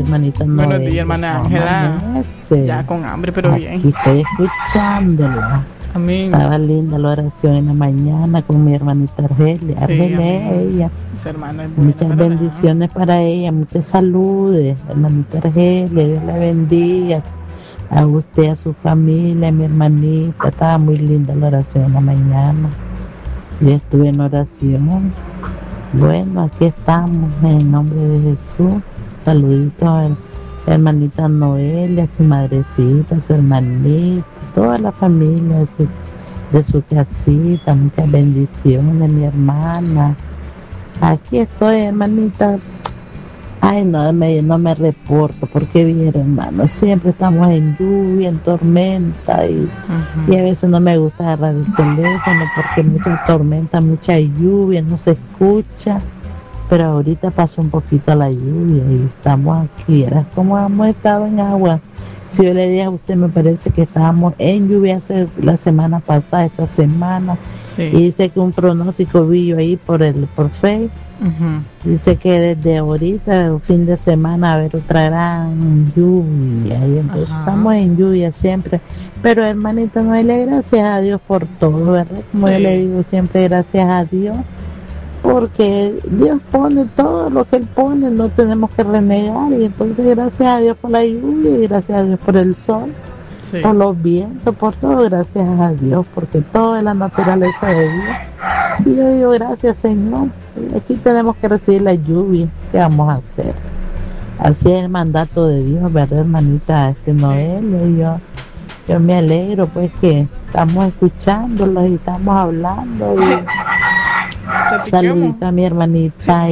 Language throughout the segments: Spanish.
hermanita Noelia. Buenos días, hermana Ángela. Ya con hambre, pero aquí bien. Aquí estoy escuchándola. Amén. Estaba linda la oración en la mañana con mi hermanita Argelia. Argelia es ella. Esa hermana es buena, muchas bendiciones para ella, muchas saludes, hermanita Argelia. Dios la bendiga. A usted, a su familia, a mi hermanita. Estaba muy linda la oración en la mañana. Yo estuve en oración. Bueno, aquí estamos en el nombre de Jesús. Saluditos a la hermanita Noelia, a su madrecita, a su hermanita, toda la familia de su casita. Muchas bendiciones, mi hermana. Aquí estoy, hermanita. Ay, no me reporto, porque bien, hermano, siempre estamos en lluvia, en tormenta, y a veces no me gusta agarrar el teléfono porque mucha tormenta, mucha lluvia, no se escucha, pero ahorita pasó un poquito la lluvia y estamos aquí. Era como hemos estado en agua. Si yo le dije a usted, me parece que estábamos en lluvia hace la semana pasada, esta semana, y dice que un pronóstico vi yo ahí por Facebook. Dice que desde ahorita, el fin de semana, a ver otra gran lluvia, y entonces estamos en lluvia siempre, pero hermanita Noelia, gracias a Dios por todo, ¿verdad? Como yo le digo siempre, gracias a Dios, porque Dios pone todo lo que Él pone, no tenemos que renegar, y entonces gracias a Dios por la lluvia, y gracias a Dios por el sol, por los vientos, por todo, gracias a Dios, porque todo es la naturaleza de Dios. Y yo digo, gracias, Señor. Aquí tenemos que recibir la lluvia. ¿Qué vamos a hacer? Así es el mandato de Dios, ¿verdad, hermanita Noelia? Y yo me alegro, pues, que estamos escuchándolos y estamos hablando. Y saludito a mi hermanita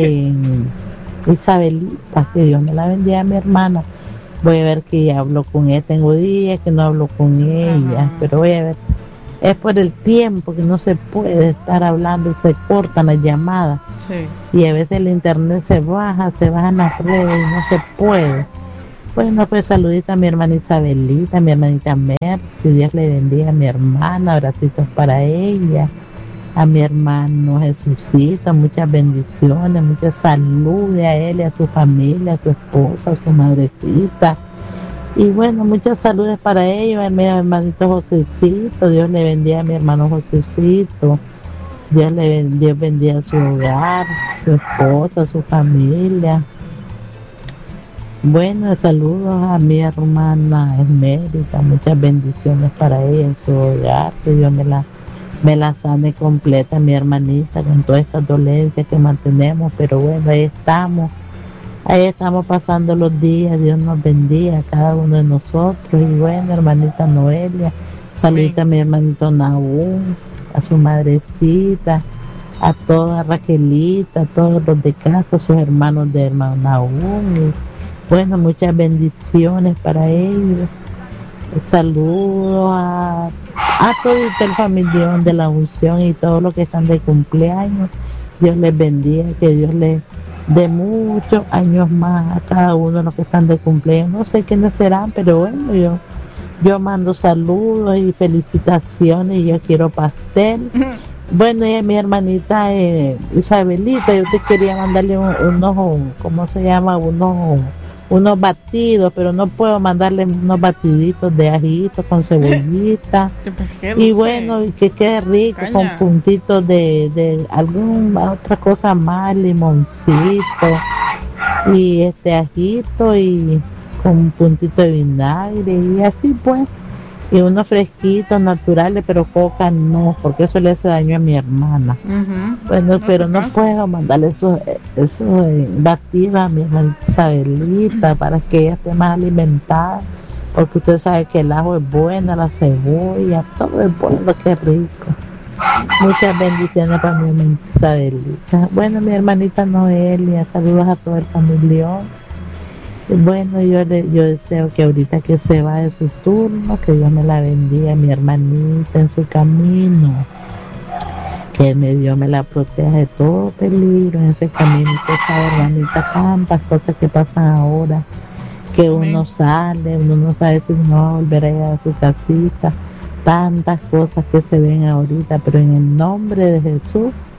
Isabelita, que Dios me la bendiga, a mi hermana. Voy a ver que hablo con ella. Tengo días que no hablo con ella, pero voy a ver. Es por el tiempo que no se puede estar hablando y se cortan las llamadas. Y a veces el internet se bajan las redes y no se puede. Bueno, pues saludita a mi hermana Isabelita, a mi hermanita Mercy. Dios le bendiga a mi hermana, abracitos para ella. A mi hermano Jesucito, muchas bendiciones, muchas saludes a él y a su familia, a su esposa, a su madrecita. Y bueno, muchas saludes para ellos, a mi hermanito Josecito. Dios le bendiga a mi hermano Josecito. Dios bendiga a su hogar, su esposa, su familia. Bueno, saludos a mi hermana Esmerita, muchas bendiciones para ella en su hogar, que Dios me la sane completa, mi hermanita, con todas estas dolencias que mantenemos, pero bueno, ahí estamos pasando los días. Dios nos bendiga a cada uno de nosotros. Y bueno, hermanita Noelia, saludita a mi hermanito Nahum, a su madrecita, a toda Raquelita, a todos los de casa, a sus hermanos de hermano Nahum. Y bueno, muchas bendiciones para ellos. Saludos a todo el familión de la unción y todos los que están de cumpleaños. Dios les bendiga, que Dios les dé muchos años más a cada uno de los que están de cumpleaños. No sé quiénes serán, pero bueno, yo mando saludos y felicitaciones, y yo quiero pastel. Bueno, y a mi hermanita Isabelita, yo te quería mandarle unos, ¿cómo se llama? Unos batidos, pero no puedo mandarle unos batiditos de ajito con cebollita. Y bueno, que quede rico, con puntitos de alguna otra cosa más, limoncito y ajito, y con un puntito de vinagre, y así pues. Y unos fresquitos naturales, pero coca no, porque eso le hace daño a mi hermana. Bueno, pero no puedo mandarle esos batidos a mi hermana Isabelita para que ella esté más alimentada, porque usted sabe que el ajo es bueno, la cebolla, todo es bueno, qué rico. Muchas bendiciones para mi hermana Isabelita. Bueno, mi hermanita Noelia, saludos a todo el familión. Bueno, yo deseo que ahorita que se va de su turno, que Dios me la bendiga, mi hermanita, en su camino, que Dios me la proteja de todo peligro en ese camino. Usted sabe, hermanita, tantas cosas que pasan ahora, que uno sale, uno no sabe si uno va a volver a ir a su casita, tantas cosas que se ven ahorita, pero en el nombre de Jesús,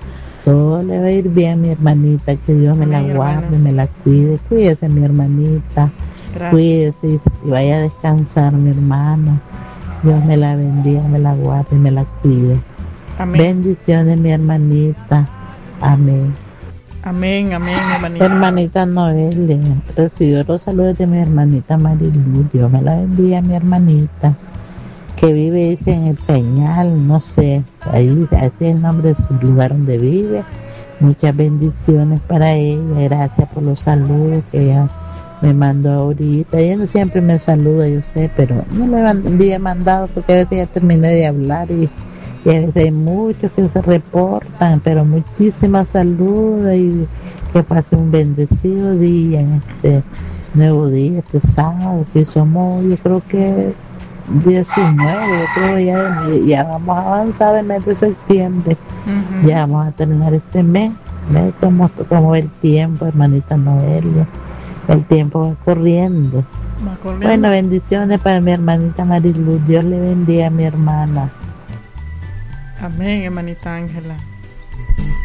Todo le va a ir bien, mi hermanita, que Dios me la guarde, me la cuide. Cuídese, mi hermanita. Gracias. Cuídese y vaya a descansar, mi hermana. Dios me la bendiga, me la guarde, me la cuide. Amén. Bendiciones, mi hermanita. Amén. Amén, amén, hermanita. Hermanita Noelia, recibió los saludos de mi hermanita Marilu. Dios me la bendiga, mi hermanita. Que vive, dice, en el Cañal, no sé, ahí, ese es el nombre de su lugar donde vive. Muchas bendiciones para ella, gracias por los saludos que ella me mandó ahorita. Ella siempre me saluda, yo sé, pero no le había mandado porque a veces ya terminé de hablar y a veces hay muchos que se reportan, pero muchísimas saludos y que pase un bendecido día en este nuevo día, este sábado, que somos, yo creo que 19, yo creo ya vamos a avanzar el mes de septiembre. Ya vamos a terminar este mes. ¿Ves cómo va el tiempo, hermanita Noelia? El tiempo va corriendo. Bueno, bendiciones para mi hermanita Marilu. Dios le bendiga a mi hermana. Amén, hermanita Ángela.